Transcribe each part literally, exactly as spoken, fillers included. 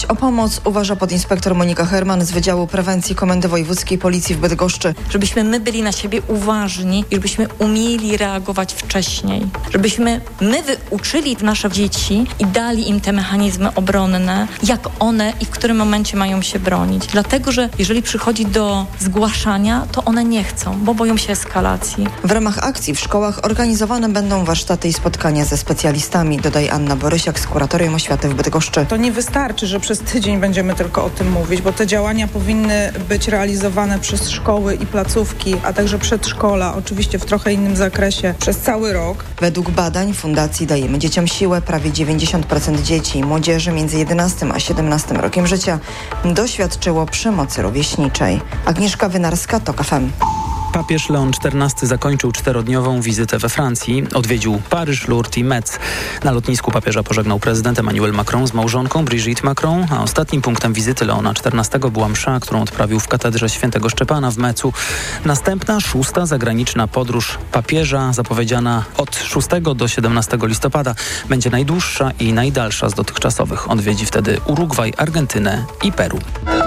prosić o pomoc, uważa podinspektor Monika Herman z Wydziału Prewencji Komendy Wojewódzkiej Policji w Bydgoszczy. Żebyśmy my byli na siebie uważni i żebyśmy umieli reagować wcześniej. Żebyśmy my uczyli nasze dzieci i dali im te mechanizmy obronne, jak one i w którym momencie mają się bronić. Dlatego, że jeżeli przychodzi do zgłaszania, to one nie chcą, bo boją się eskalacji. W ramach akcji w szkołach organizowane będą warsztaty i spotkania ze specjalistami, dodaje Anna Borysiak z Kuratorium Oświaty w Bydgoszczy. To nie wystarczy, że przez tydzień będziemy tylko o tym mówić, bo te działania powinny być realizowane przez szkoły i placówki, a także przedszkola, oczywiście w trochę innym zakresie, przez cały rok. Według badań Fundacji Dajemy Dzieciom Siłę prawie dziewięćdziesiąt procent dzieci i młodzieży między jedenastym a siedemnastym rokiem życia doświadczyło przemocy rówieśniczej. Agnieszka Wynarska, TOK F M. Papież Leon czternasty zakończył czterodniową wizytę we Francji. Odwiedził Paryż, Lourdes i Metz. Na lotnisku papieża pożegnał prezydent Emmanuel Macron z małżonką Brigitte Macron, a ostatnim punktem wizyty Leona czternastego była msza, którą odprawił w katedrze świętego Szczepana w Metzu. Następna, szósta zagraniczna podróż papieża, zapowiedziana od szóstego do siedemnastego listopada, będzie najdłuższa i najdalsza z dotychczasowych. Odwiedzi wtedy Urugwaj, Argentynę i Peru.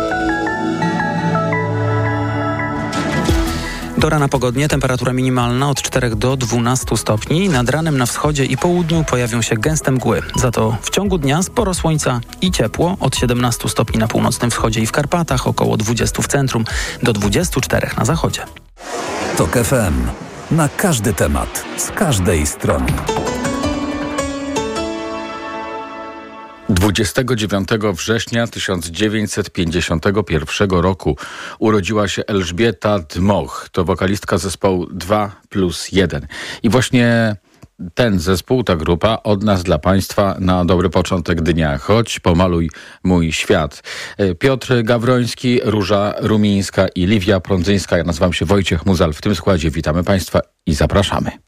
Do rana pogodnie, temperatura minimalna od czterech do dwunastu stopni. Nad ranem na wschodzie i południu pojawią się gęste mgły. Za to w ciągu dnia sporo słońca i ciepło. Od siedemnastu stopni na północnym wschodzie i w Karpatach, około dwudziestu w centrum, do dwudziestu czterech na zachodzie. TOK F M. Na każdy temat, z każdej strony. dwudziestego dziewiątego września tysiąc dziewięćset pięćdziesiątego pierwszego roku urodziła się Elżbieta Dmoch. To wokalistka zespołu dwa plus jeden. I właśnie ten zespół, ta grupa od nas dla Państwa na dobry początek dnia. Chodź, pomaluj mój świat. Piotr Gawroński, Róża Rumińska i Liwia Prądzyńska. Ja nazywam się Wojciech Muzal. W tym składzie witamy Państwa i zapraszamy.